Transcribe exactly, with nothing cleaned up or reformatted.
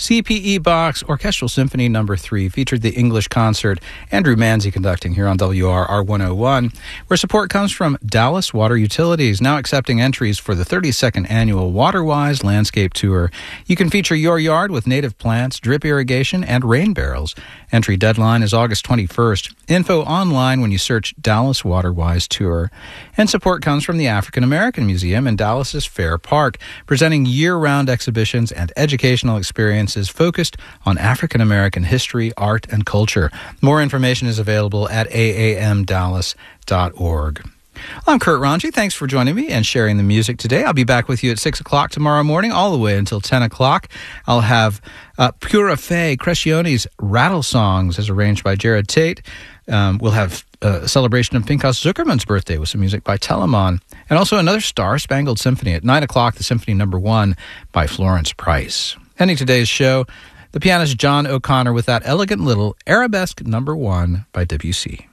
C P E Box Orchestral Symphony Number three featured the English concert, Andrew Manzi conducting here on W R R one oh one, where support comes from Dallas Water Utilities, now accepting entries for the thirty-second annual WaterWise Landscape Tour. You can feature your yard with native plants, drip irrigation, and rain barrels. Entry deadline is August twenty-first. Info online when you search Dallas WaterWise Tour. And support comes from the African American Museum in Dallas's Fair Park, presenting year-round exhibitions and educational experiences focused on African American history, art, and culture. More information is available at a a m dallas dot org. I'm Kurt Ranji. Thanks for joining me and sharing the music today. I'll be back with you at six o'clock tomorrow morning, all the way until ten o'clock. I'll have uh, Pura Fé Crescione's Rattle Songs, as arranged by Jared Tate. Um, we'll have a celebration of Pinchas Zuckerman's birthday with some music by Telemann. And also another Star-Spangled Symphony at nine o'clock, the Symphony Number one by Florence Price. Ending today's show, the pianist John O'Connor with that elegant little Arabesque Number one by Debussy.